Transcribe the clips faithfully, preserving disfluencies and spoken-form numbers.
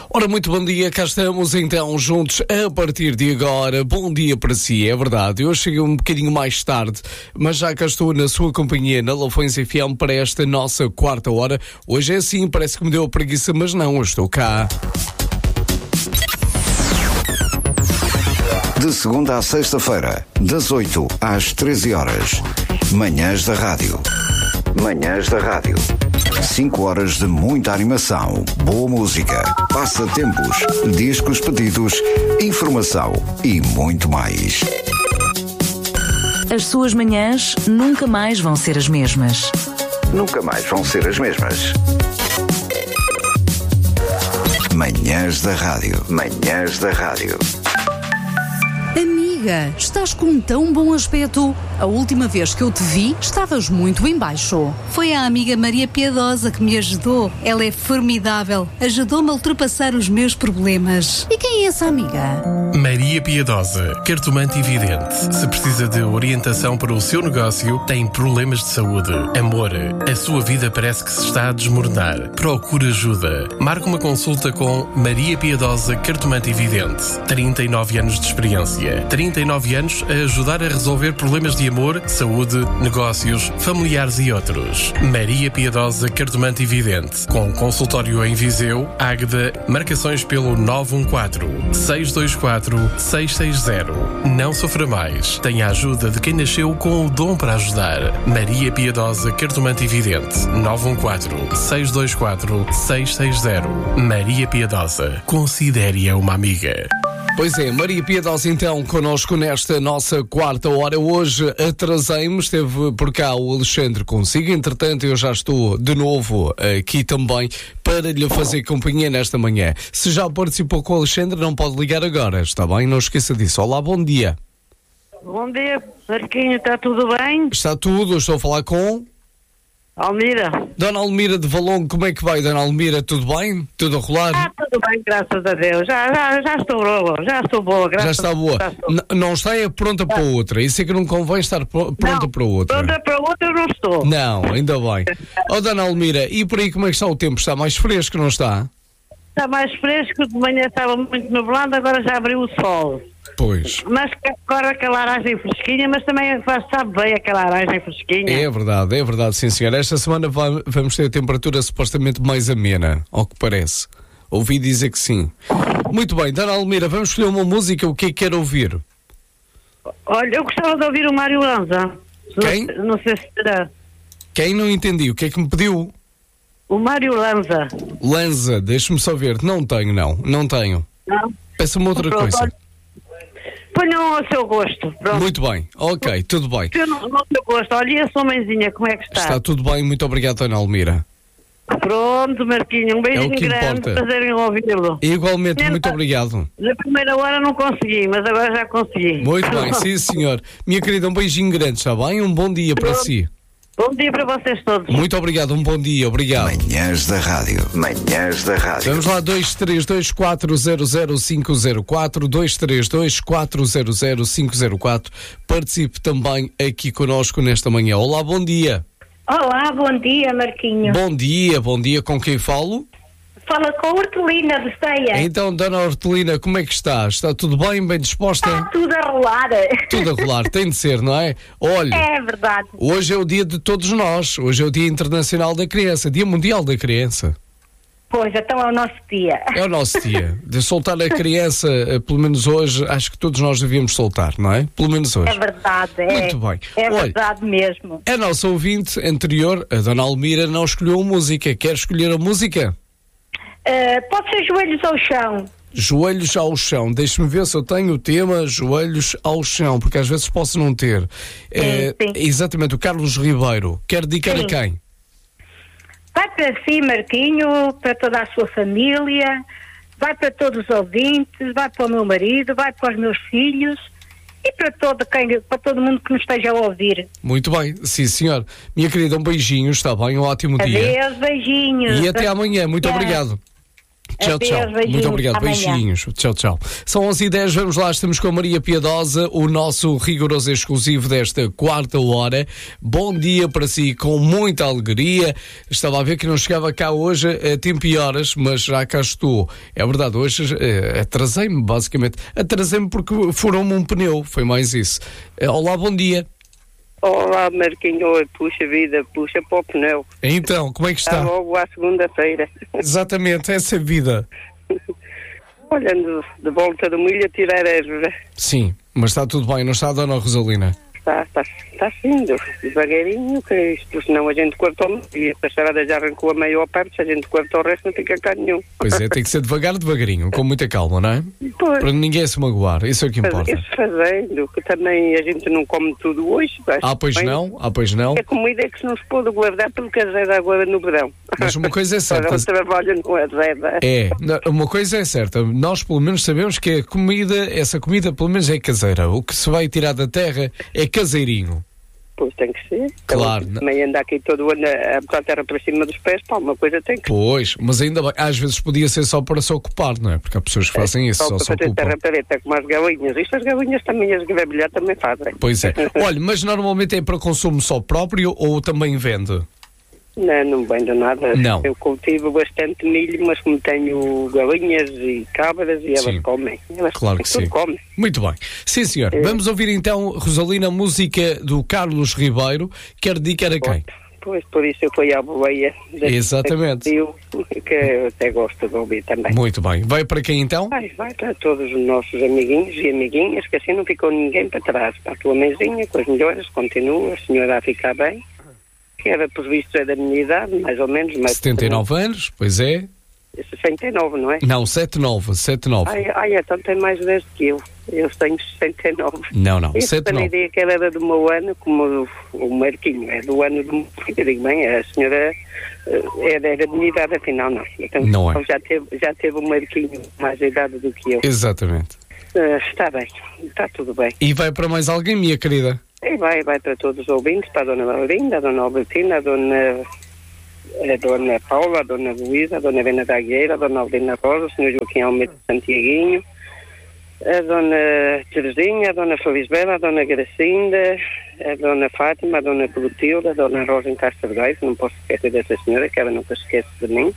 Ora, muito bom dia, cá estamos então juntos a partir de agora. Bom dia para si, é verdade. Eu cheguei um bocadinho mais tarde, mas já cá estou na sua companhia na Lafões F M para esta nossa quarta hora. Hoje é assim, parece que me deu a preguiça, mas não, eu estou cá. De segunda à sexta-feira, das oito às treze horas. Manhãs da Rádio. Manhãs da Rádio. cinco horas de muita animação, boa música, passatempos, discos pedidos, informação e muito mais. As suas manhãs nunca mais vão ser as mesmas. Nunca mais vão ser as mesmas. Manhãs da Rádio. Manhãs da Rádio. Amiga, estás com um tão bom aspecto. A última vez que eu te vi, estavas muito em baixo. Foi a amiga Maria Piedosa que me ajudou. Ela é formidável. Ajudou-me a ultrapassar os meus problemas. E quem é essa amiga? Maria Piedosa, cartomante e vidente. Se precisa de orientação para o seu negócio, tem problemas de saúde, amor, a sua vida parece que se está a desmoronar. Procure ajuda. Marque uma consulta com Maria Piedosa, cartomante e vidente. trinta e nove anos de experiência. trinta e nove anos a ajudar a resolver problemas de amor, saúde, negócios, familiares e outros. Maria Piedosa, cartomante e vidente. Com consultório em Viseu, Águeda, marcações pelo nove um quatro, seis dois quatro, seis seis zero. Não sofra mais. Tenha a ajuda de quem nasceu com o dom para ajudar. Maria Piedosa, cartomante e vidente. nove um quatro, seis dois quatro, seis seis zero. Maria Piedosa. Considere-a uma amiga. Pois é, Maria Piedosa então connosco nesta nossa quarta hora. Hoje atrasei-me, esteve por cá o Alexandre consigo, entretanto eu já estou de novo aqui também para lhe fazer companhia nesta manhã. Se já participou com o Alexandre, não pode ligar agora, está bem? Não esqueça disso. Olá, bom dia. Bom dia, Marquinho, está tudo bem? Está tudo, estou a falar com... Almira. Dona Almira de Valongo, como é que vai, Dona Almira? Tudo bem? Tudo a rolar? Ah, tudo bem, graças a Deus. Já, já, já estou boa, já estou boa. Já está boa. Já estou. N- não está é pronta para outra. Isso é que não convém estar pr- pronta não, para outra. Pronta para outra eu não estou. Não, ainda bem. Ó, oh, Dona Almira, e por aí como é que está o tempo? Está mais fresco, não está? Está mais fresco, de manhã estava muito nublado, agora já abriu o sol. Pois. Mas corre aquela aragem fresquinha, mas também faz, sabe bem aquela aragem fresquinha. É verdade, é verdade, sim senhora. Esta semana vai, vamos ter a temperatura supostamente mais amena, ao que parece. Ouvi dizer que sim. Muito bem, Dona Almira, vamos escolher uma música, o que é que quer ouvir? Olha, eu gostava de ouvir o Mário Lanza. Quem? Não, não sei se será. Quem não entendi, o que é que me pediu? O Mário Lanza. Lanza, deixa-me só ver. Não tenho, não, não tenho. Não? Peça-me outra Pronto, coisa. Olha, ponham ao seu gosto. Pronto. Muito bem, ok, tudo bem. No, no seu gosto. Olha, e a sua mãezinha, como é que está? Está tudo bem, muito obrigado, Dona Almira. Pronto, Marquinhos, um beijinho É o que grande, importa. prazer em ouvi-lo. Igualmente, Nem muito na- obrigado. Na primeira hora não consegui, mas agora já consegui. Muito bem, sim senhor. Minha querida, um beijinho grande, está bem? Um bom dia para Pronto. si. Bom dia para vocês todos. Muito obrigado, um bom dia, obrigado. Manhãs da Rádio. Manhãs da Rádio. Vamos lá, dois três dois quatro zero zero cinco zero quatro, dois três dois quatro zero zero cinco zero quatro. Participe também aqui conosco nesta manhã. Olá, bom dia. Olá, bom dia, Marquinho. Bom dia, bom dia, com quem falo? Fala com a Hortelina de Ceia. Então, Dona Hortelina, como é que está? Está tudo bem, bem disposta? Está tudo a rolar. Tudo a rolar, tem de ser, não é? Olha, É verdade. hoje é o dia de todos nós, hoje é o Dia Internacional da Criança, Dia Mundial da Criança. Pois, então é o nosso dia. É o nosso dia. De soltar a criança, eh, pelo menos hoje, acho que todos nós devíamos soltar, não é? Pelo menos hoje. É verdade, é. Muito bem. É Olha, verdade mesmo. a nossa ouvinte anterior, a Dona Almira, não escolheu a música. Quer escolher a música? Uh, pode ser joelhos ao chão. Joelhos ao chão. Deixe-me ver se eu tenho o tema Joelhos ao chão, porque às vezes posso não ter. É, sim. exatamente, o Carlos Ribeiro. Quer dedicar Sim. a quem? Vai para si, Marquinho, para toda a sua família, vai para todos os ouvintes, vai para o meu marido, vai para os meus filhos e para todo, quem, para todo mundo que nos esteja a ouvir. Muito bem, sim senhor. Minha querida, um beijinho, está bem? Um ótimo dia. Adeus, beijinhos. E até amanhã, muito obrigado. Tchau, Adeus, tchau. beijinhos. Muito obrigado. Amanhã. Beijinhos. Tchau, tchau. São onze e dez, vamos lá, estamos com a Maria Piedosa, o nosso rigoroso exclusivo desta quarta hora. Bom dia para si, com muita alegria. Estava a ver que não chegava cá hoje a tempo e horas, mas já cá estou. É verdade, hoje eh, atrasei-me, basicamente. Atrasei-me porque furou-me um pneu, foi mais isso. Eh, olá, bom dia. Olá, Marquinho, oi, puxa vida, puxa para o pneu. Então, como é que está? Está logo à segunda-feira. Exatamente, essa é a vida. Olhando de volta do milho a tirar erva. Sim, mas está tudo bem, não está, dona Rosalina? Está, está, está sim, devagarinho, que isto, senão a gente corta o milho. E a passarada já arrancou a maior parte, se a gente corta o resto não fica cá nenhum. Pois é, tem que ser devagar, devagarinho, com muita calma, não é? Pois. Para ninguém se magoar, isso é o que importa. Isso fazendo, que também a gente não come tudo hoje. Ah, pois não, ah, pois não. A comida é que se não se pode guardar pelo que azeda agora no verão. Mas uma coisa é certa. O trabalho não azeda. É, uma coisa é certa, nós pelo menos sabemos que a comida, essa comida pelo menos é caseira. O que se vai tirar da terra é caseirinho. Pois tem que ser. Claro. Então, também anda aqui todo ano a botar a terra para cima dos pés, pá, uma coisa tem que... Pois, mas ainda bem, às vezes podia ser só para se ocupar, não é? Porque há pessoas que fazem é, isso, só, só só se para fazer ocupam. terra pareta como as galinhas. Isto as galinhas também, as gravilhas também fazem. Pois é. Olha, mas normalmente é para consumo só próprio ou também vende? Não, não vendo nada. Não. Eu cultivo bastante milho, mas como tenho galinhas e cabras e elas Sim. comem. Elas Claro que tudo sim. comem. Muito bem. Sim, senhor. É. Vamos ouvir então, Rosalina, a música do Carlos Ribeiro. Quer dedicar a quem? Pois, por isso eu fui à boleia. Exatamente. Eu, que eu até gosto de ouvir também. Muito bem. Vai para quem então? Vai, vai para todos os nossos amiguinhos e amiguinhas, que assim não ficou ninguém para trás. Para a tua mãezinha, com as melhores, continua, a senhora a ficar bem. Que era, por visto, é da minha idade, mais ou menos. Mas setenta e nove anos, pois é. sessenta e nove, não é? Não, setenta e nove, setenta e nove. Ai, ai, então tem mais vezes que eu. Eu tenho sessenta e nove. Não, não, Eu setenta e tenho a nove. ideia que ela era do meu ano, como o, o Marquinho é do ano do meu filho. Eu digo, bem, a senhora eh, era, era da minha idade, afinal não. Então, Não é. então já, teve, já teve o Marquinho mais idade do que eu. Exatamente. Eh, está bem, está tudo bem. E vai para mais alguém, minha querida? E vai, vai para todos os ouvintes, para a dona Laurinda, a dona Albertina, a dona, a dona Paula, a dona Luísa, a dona Helena da Agueira, a dona Aldina Rosa, o senhor Joaquim Almeida Santiaguinho, a dona Terezinha, a dona Felisbela, a dona Gracinda, a dona Fátima, a dona Clotilde, a dona Rosa em Castro Gais, não posso esquecer dessa senhora, que ela nunca se esquece de mim,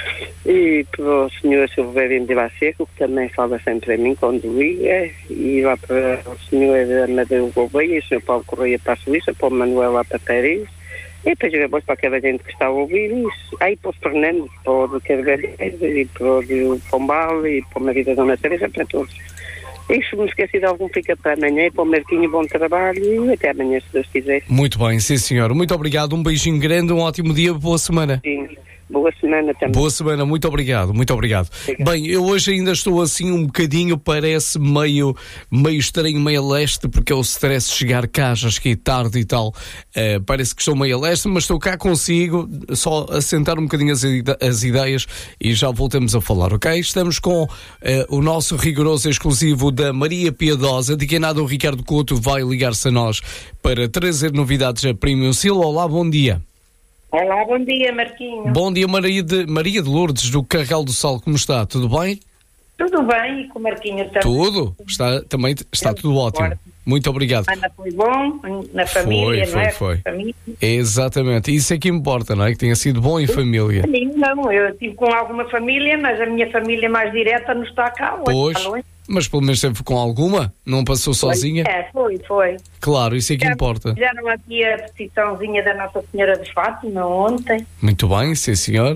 e para o senhor Silvério de Laceco, que também fala sempre a mim quando liga, e lá para o senhor Amadeu Gouveia, e o senhor Paulo Correia para a Suíça, para o Manuel lá para Paris, e depois depois para aquela gente que está a ouvir isso. Aí para os Fernandes, para o do Carvalho, e para o do Pombal, e para o marido da dona Teresa, para todos. E se me esqueci de algum, fica para amanhã, e para o Marquinho, bom trabalho, e até amanhã, se Deus quiser. Muito bem, sim senhor. Muito obrigado, um beijinho grande, um ótimo dia, boa semana. Sim. Boa semana também. Boa semana, muito obrigado, muito obrigado. Obrigado. Bem, eu hoje ainda estou assim um bocadinho, parece meio, meio estranho, meio a leste, porque é o stress de chegar cá, já cheguei tarde e tal. Uh, parece que estou meio a leste, mas estou cá consigo, só assentar um bocadinho as, ide- as ideias e já voltamos a falar, ok? Estamos com uh, o nosso rigoroso exclusivo da Maria Piedosa, de quem nada o Ricardo Couto vai ligar-se a nós para trazer novidades a Premium Seal. Olá, bom dia. Olá, bom dia, Marquinho. Bom dia, Maria de, Maria de Lourdes, do Carregal do Sal, como está? Tudo bem? Tudo bem, e com o Marquinho também. Tudo? Está, também está tudo ótimo. Muito obrigado. Ana foi bom, na família, Foi, não é? foi, foi. Família. Exatamente, isso é que importa, não é? Que tenha sido bom em família. A mim não, eu estive com alguma família, mas a minha família mais direta não está cá hoje. Pois, Está longe. mas pelo menos sempre com alguma? Não passou sozinha? É, foi, foi. Claro, isso é que Já importa. Fizeram aqui a petiçãozinha da Nossa Senhora de Fátima ontem. Muito bem, sim senhor.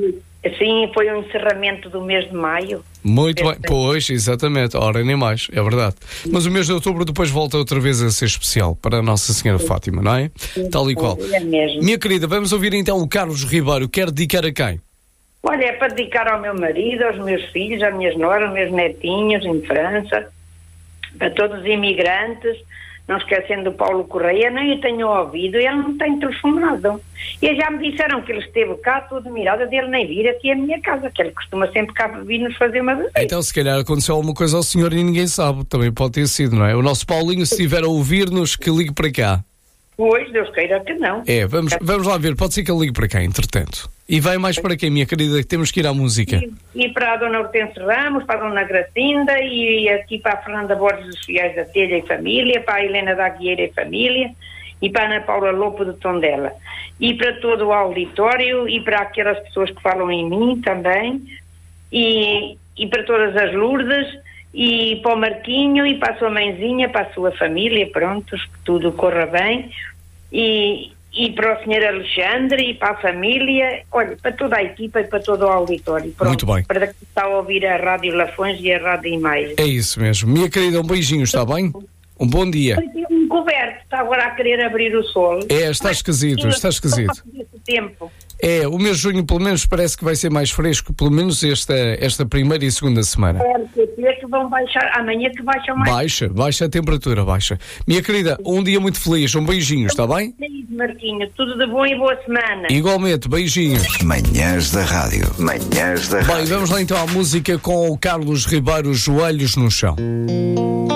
Sim, foi o encerramento do mês de maio. Muito bem, pois, exatamente. Ora, nem mais, é verdade. Mas o mês de outubro depois volta outra vez a ser especial para a Nossa Senhora de Fátima, não é? Tal e qual. É mesmo. Minha querida, vamos ouvir então o Carlos Ribeiro. Quer dedicar a quem? Olha, é para dedicar ao meu marido, aos meus filhos, às minhas noras, aos meus netinhos em França, para todos os imigrantes, não esquecendo do Paulo Correia, nem eu tenho ouvido, ele não tem telefonado. E já me disseram que ele esteve cá, estou admirada dele nem vir aqui à minha casa, que ele costuma sempre cá vir nos fazer uma visita. Então, se calhar aconteceu alguma coisa ao senhor e ninguém sabe. Também pode ter sido, não é? O nosso Paulinho, se estiver a ouvir-nos, que ligue para cá. Pois, Deus queira que não. É, vamos, vamos lá ver, pode ser que ele ligue para cá, entretanto. E vai mais para quem, minha querida, que temos que ir à música? E, e para a Dona Hortense Ramos, para a Dona Gracinda, e aqui para a Fernanda Borges dos Fiéis da Telha e família, para a Helena da Aguieira e família, e para a Ana Paula Lopo de Tondela. E para todo o auditório, e para aquelas pessoas que falam em mim também, e, e para todas as Lourdes, e para o Marquinho, e para a sua mãezinha, para a sua família, prontos, que tudo corra bem, e, e para o senhor Alexandre, e para a família, olha, para toda a equipa e para todo o auditório. Pronto, muito bem. Para quem está a ouvir a Rádio Lafões e a Rádio Imagem. É isso mesmo. Minha querida, um beijinho, está bem? Um bom dia. Um coberto, está agora a querer abrir o sol. É, está esquisito, está esquisito. Tempo. É, o mês de junho pelo menos parece que vai ser mais fresco, pelo menos esta, esta primeira e segunda semana. É, que vão baixar, amanhã que baixam mais. Baixa, baixa a temperatura, baixa. Minha querida, um dia muito feliz, um beijinho, está bem? Marquinho, tudo de bom e boa semana. Igualmente, beijinhos. Manhãs da Rádio. Manhãs da Rádio. Bem, vamos lá então à música com o Carlos Ribeiro, Joelhos no Chão.